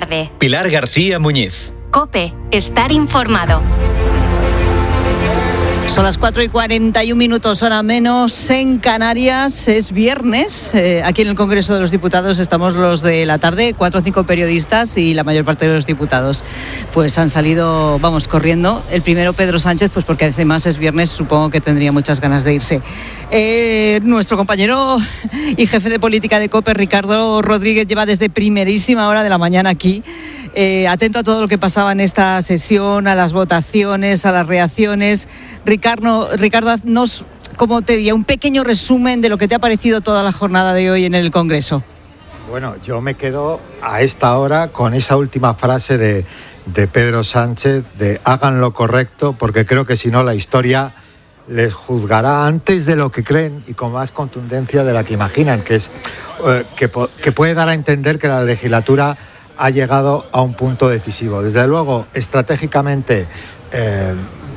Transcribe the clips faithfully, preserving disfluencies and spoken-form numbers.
tarde. Pilar García Muñiz. COPE, estar informado. Son las cuatro y cuarenta y un minutos, hora menos en Canarias. Es viernes. Eh, aquí en el Congreso de los Diputados estamos los de la tarde, cuatro o cinco periodistas y la mayor parte de los diputados pues han salido, vamos, corriendo. El primero, Pedro Sánchez, pues porque además es viernes, supongo que tendría muchas ganas de irse. Eh, nuestro compañero y jefe de política de COPE, Ricardo Rodríguez, lleva desde primerísima hora de la mañana aquí, eh, atento a todo lo que pasaba en esta sesión, a las votaciones, a las reacciones. Ricardo, Ricardo, haznos, como te diría, un pequeño resumen de lo que te ha parecido toda la jornada de hoy en el Congreso. Bueno, yo me quedo a esta hora con esa última frase de, de Pedro Sánchez, de hagan lo correcto, porque creo que si no la historia les juzgará antes de lo que creen y con más contundencia de la que imaginan, que es eh, que, que puede dar a entender que la legislatura ha llegado a un punto decisivo. Desde luego, estratégicamente, eh,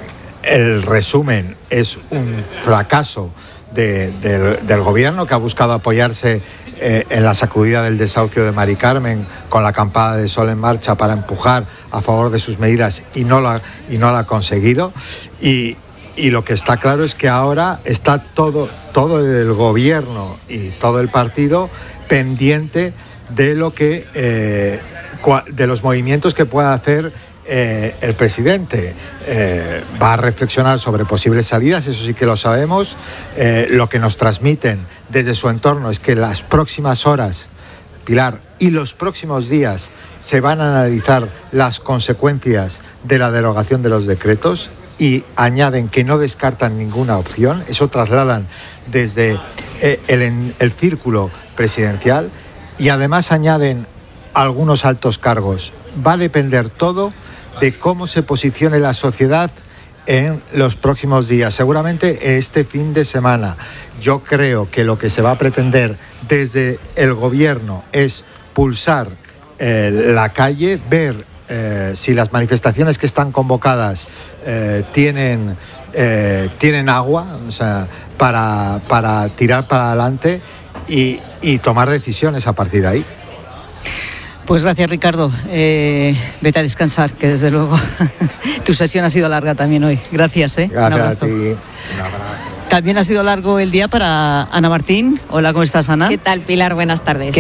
el resumen es un fracaso de, de, del gobierno, que ha buscado apoyarse eh, en la sacudida del desahucio de Mari Carmen con la acampada de Sol en Marcha para empujar a favor de sus medidas y no la, y no la ha conseguido. Y, y lo que está claro es que ahora está todo, todo el gobierno y todo el partido pendiente de lo que eh, de los movimientos que pueda hacer eh, el presidente. Eh, va a reflexionar sobre posibles salidas, eso sí que lo sabemos. Eh, lo que nos transmiten desde su entorno es que las próximas horas, Pilar, y los próximos días se van a analizar las consecuencias de la derogación de los decretos y añaden que no descartan ninguna opción. Eso trasladan desde eh, el, el círculo presidencial. Y además añaden algunos altos cargos. Va a depender todo de cómo se posicione la sociedad en los próximos días. Seguramente este fin de semana. Yo creo que lo que se va a pretender desde el gobierno es pulsar eh, la calle, ver eh, si las manifestaciones que están convocadas eh, tienen, eh, tienen agua, o sea, para, para tirar para adelante. Y, y tomar decisiones a partir de ahí. Pues gracias, Ricardo. Eh, vete a descansar, que desde luego tu sesión ha sido larga también hoy. Gracias, ¿eh? Gracias Un abrazo. a ti. Un abrazo. También ha sido largo el día para Ana Martín. Hola, ¿cómo estás, Ana? ¿Qué tal, Pilar? Buenas tardes.